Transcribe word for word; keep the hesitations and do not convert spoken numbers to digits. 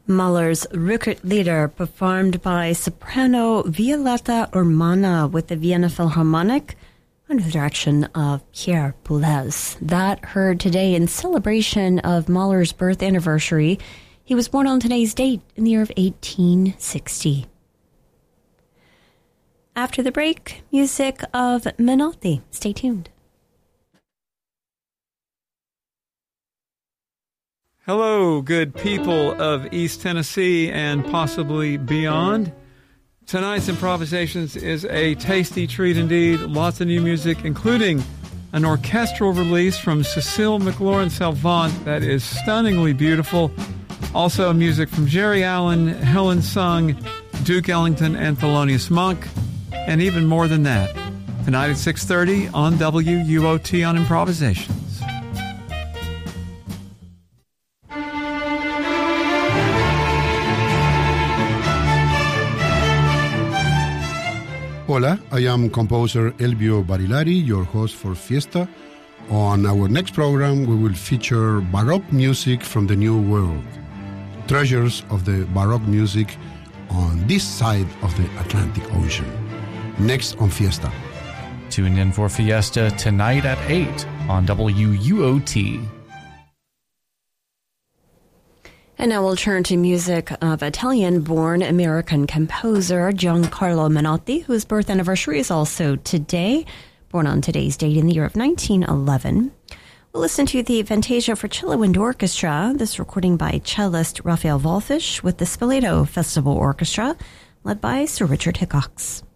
Mahler's Rückert-Lieder, performed by soprano Violetta Urmana with the Vienna Philharmonic under the direction of Pierre Boulez. That heard today in celebration of Mahler's birth anniversary. He was born on today's date in the year of eighteen sixty. After the break, music of Menotti. Stay tuned. Hello, good people of East Tennessee and possibly beyond. Tonight's Improvisations is a tasty treat indeed. Lots of new music, including an orchestral release from Cecile McLaurin-Salvant that is stunningly beautiful. Also music from Jerry Allen, Helen Sung, Duke Ellington, and Thelonious Monk, and even more than that. Tonight at six thirty on W U O T on Improvisations. Hola, I am composer Elvio Barilari, your host for Fiesta. On our next program, we will feature Baroque music from the New World, treasures of the Baroque music on this side of the Atlantic Ocean. Next on Fiesta. Tune in for Fiesta tonight at eight on W U O T. And now we'll turn to music of Italian-born American composer Giancarlo Menotti, whose birth anniversary is also today, born on today's date in the year of nineteen eleven. We'll listen to the Fantasia for Cello and Orchestra, this recording by cellist Raphael Wallfisch with the Spoleto Festival Orchestra, led by Sir Richard Hickox.